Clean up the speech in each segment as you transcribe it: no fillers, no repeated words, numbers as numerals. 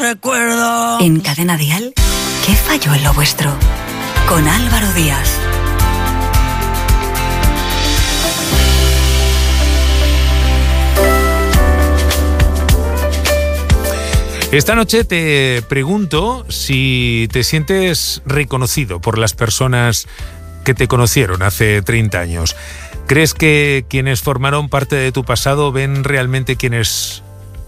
recuerdo. En Cadena Dial, ¿qué falló en lo vuestro? Con Álvaro Díaz. Esta noche te pregunto si te sientes reconocido por las personas que te conocieron hace 30 años. ¿Crees que quienes formaron parte de tu pasado ven realmente quién eres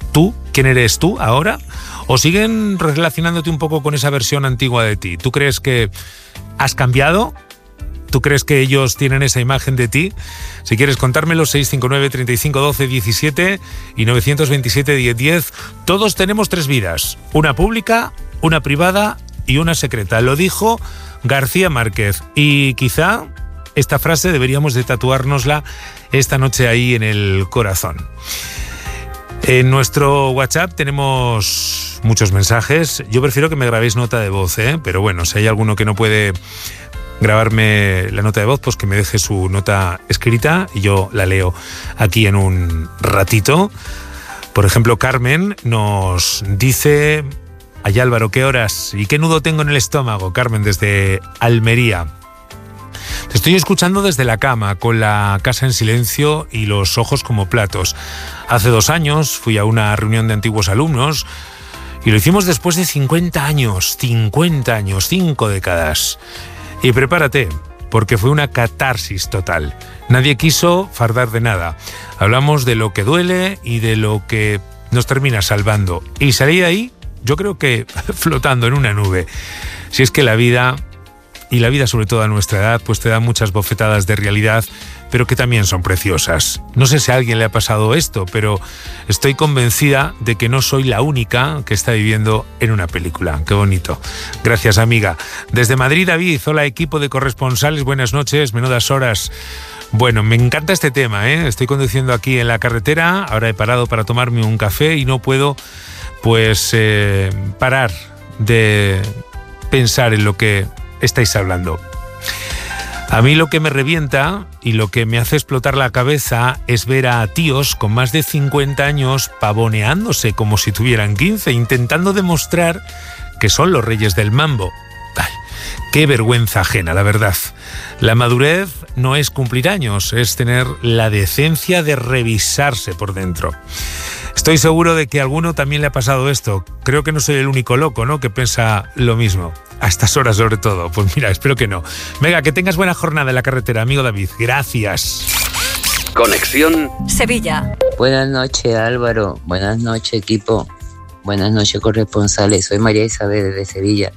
tú ahora? ¿O siguen relacionándote un poco con esa versión antigua de ti? ¿Tú crees que has cambiado? ¿Tú crees que ellos tienen esa imagen de ti? Si quieres contármelo, 659 35 12 17 y 927 10 10. Todos tenemos 3 vidas. Una pública, una privada y una secreta. Lo dijo García Márquez. Y quizá esta frase deberíamos de tatuárnosla esta noche ahí en el corazón. En nuestro WhatsApp tenemos muchos mensajes. Yo prefiero que me grabéis nota de voz, pero bueno, si hay alguno que no puede grabarme la nota de voz, pues que me deje su nota escrita y yo la leo aquí en un ratito. Por ejemplo, Carmen nos dice: ay, Álvaro, ¿qué horas y qué nudo tengo en el estómago? Carmen, desde Almería. Te estoy escuchando desde la cama, con la casa en silencio y los ojos como platos. Hace 2 años fui a una reunión de antiguos alumnos y lo hicimos después de 50 años, 5 décadas. Y prepárate, porque fue una catarsis total. Nadie quiso fardar de nada. Hablamos de lo que duele y de lo que nos termina salvando. Y salí de ahí, yo creo que flotando en una nube. Si es que la vida, y la vida sobre todo a nuestra edad, pues te da muchas bofetadas de realidad, pero que también son preciosas. No sé si a alguien le ha pasado esto, pero estoy convencida de que no soy la única que está viviendo en una película. Qué bonito. Gracias, amiga. Desde Madrid, David. Hola, equipo de corresponsales. Buenas noches. Menudas horas. Bueno, me encanta este tema, Estoy conduciendo aquí en la carretera. Ahora he parado para tomarme un café y no puedo, pues, parar de pensar en lo que estáis hablando. A mí lo que me revienta y lo que me hace explotar la cabeza es ver a tíos con más de 50 años pavoneándose como si tuvieran 15, intentando demostrar que son los reyes del mambo. Ay, qué vergüenza ajena, la verdad. La madurez no es cumplir años, es tener la decencia de revisarse por dentro. Estoy seguro de que a alguno también le ha pasado esto. Creo que no soy el único loco, ¿no?, que piensa lo mismo. A estas horas, sobre todo. Pues mira, espero que no. Venga, que tengas buena jornada en la carretera, amigo David. Gracias. Conexión Sevilla. Buenas noches, Álvaro. Buenas noches, equipo. Buenas noches, corresponsales. Soy María Isabel desde Sevilla.